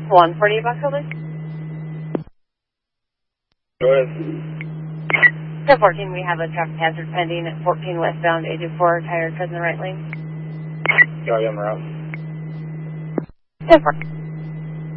140 Buckle. Go ahead. 1014, we have a traffic hazard pending at 14 westbound 84, tire tread in the right lane. Yeah, I am route. 1014.